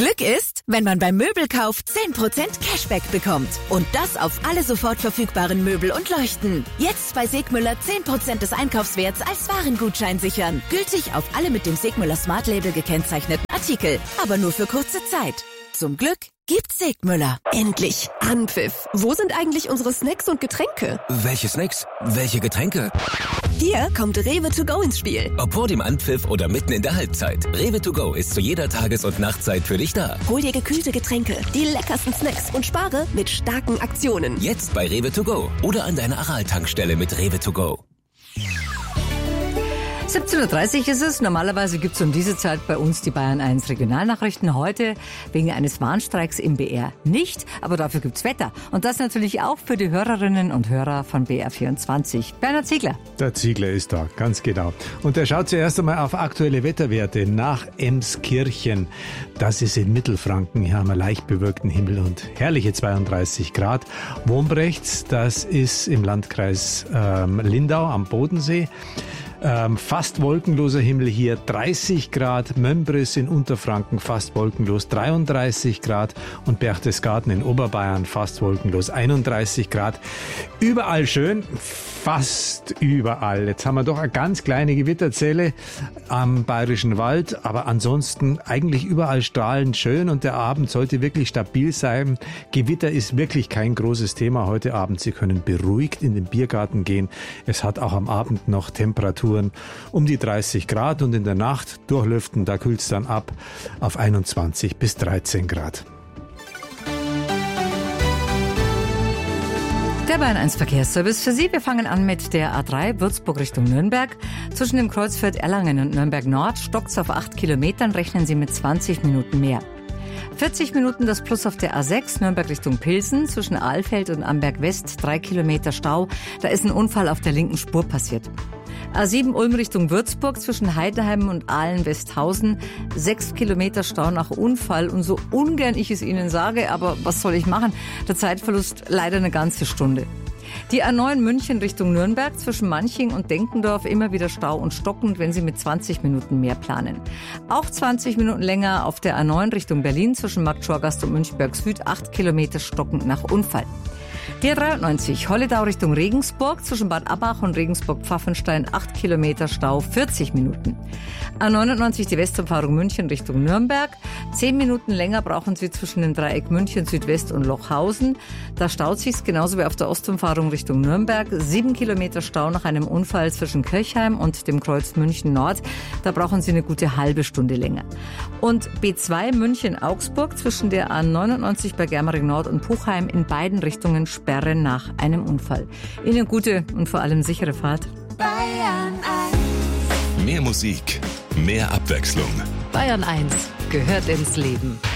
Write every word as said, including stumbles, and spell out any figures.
Glück ist, wenn man beim Möbelkauf zehn Prozent Cashback bekommt. Und das auf alle sofort verfügbaren Möbel und Leuchten. Jetzt bei Segmüller zehn Prozent des Einkaufswerts als Warengutschein sichern. Gültig auf alle mit dem Segmüller Smart Label gekennzeichneten Artikel. Aber nur für kurze Zeit. Zum Glück gibt's Segmüller. Endlich Anpfiff. Wo sind eigentlich unsere Snacks und Getränke? Welche Snacks? Welche Getränke? Hier kommt Rewe to go ins Spiel. Ob vor dem Anpfiff oder mitten in der Halbzeit. Rewe to go ist zu jeder Tages- und Nachtzeit für dich da. Hol dir gekühlte Getränke, die leckersten Snacks und spare mit starken Aktionen. Jetzt bei Rewe to go oder an deiner Aral-Tankstelle mit Rewe to go. siebzehn Uhr dreißig ist es. Normalerweise gibt es um diese Zeit bei uns die Bayern eins Regionalnachrichten. Heute wegen eines Warnstreiks im B R nicht, aber dafür gibt's Wetter. Und das natürlich auch für die Hörerinnen und Hörer von B R vierundzwanzig. Bernhard Ziegler. Der Ziegler ist da, ganz genau. Und er schaut zuerst einmal auf aktuelle Wetterwerte nach Emskirchen. Das ist in Mittelfranken. Hier haben wir leicht bewölkten Himmel und herrliche zweiunddreißig Grad. Wombrechts, das ist im Landkreis ähm, Lindau am Bodensee. Ähm, fast wolkenloser Himmel hier, dreißig Grad, Mömbris in Unterfranken fast wolkenlos, dreiunddreißig Grad und Berchtesgaden in Oberbayern fast wolkenlos, einunddreißig Grad. Überall schön, fast überall. Jetzt haben wir doch eine ganz kleine Gewitterzelle am Bayerischen Wald, aber ansonsten eigentlich überall strahlend schön und der Abend sollte wirklich stabil sein. Gewitter ist wirklich kein großes Thema heute Abend. Sie können beruhigt in den Biergarten gehen. Es hat auch am Abend noch Temperaturen um die dreißig Grad und in der Nacht durchlüften, da kühlt es dann ab auf einundzwanzig bis dreizehn Grad. Der Bayern eins Verkehrsservice für Sie. Wir fangen an mit der A drei Würzburg Richtung Nürnberg. Zwischen dem Kreuzfeld Erlangen und Nürnberg Nord stockt's auf acht Kilometern, rechnen Sie mit zwanzig Minuten mehr. vierzig Minuten das Plus auf der A sechs, Nürnberg Richtung Pilsen, zwischen Ahlfeld und Amberg West, drei Kilometer Stau. Da ist ein Unfall auf der linken Spur passiert. A sieben Ulm Richtung Würzburg, zwischen Heidenheim und Ahlen-Westhausen, sechs Kilometer Stau nach Unfall. Und so ungern ich es Ihnen sage, aber was soll ich machen? Der Zeitverlust leider eine ganze Stunde. Die A neun München Richtung Nürnberg, zwischen Manching und Denkendorf immer wieder Stau und stockend, wenn Sie mit zwanzig Minuten mehr planen. Auch zwanzig Minuten länger auf der A neun Richtung Berlin, zwischen Marktschorgast und Münchberg Süd, acht Kilometer stockend nach Unfall. Die A dreiundneunzig Holledau Richtung Regensburg, zwischen Bad Abbach und Regensburg-Pfaffenstein, acht Kilometer Stau, vierzig Minuten. A neunundneunzig die Westumfahrung München Richtung Nürnberg. zehn Minuten länger brauchen Sie zwischen dem Dreieck München Südwest und Lochhausen. Da staut sich's genauso wie auf der Ostumfahrung Richtung Nürnberg. sieben Kilometer Stau nach einem Unfall zwischen Kirchheim und dem Kreuz München Nord. Da brauchen Sie eine gute halbe Stunde länger. Und B zwei München-Augsburg zwischen der A neunundneunzig bei Germering Nord und Puchheim in beiden Richtungen Sperren nach einem Unfall. Ihnen gute und vor allem sichere Fahrt. Bayern eins. Mehr Musik, mehr Abwechslung. Bayern eins gehört ins Leben.